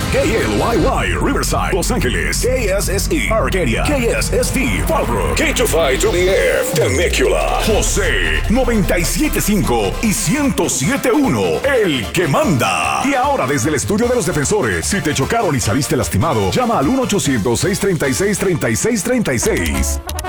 KLYY, Riverside, Los Ángeles. KSSE, Arcadia. KSST, Fallbrook. K25-2BF, Temecula. José, 97.5 y 107.1, el que manda. Y ahora desde el estudio de los defensores, si te chocaron y saliste lastimado, llama al 1-800-636-3636.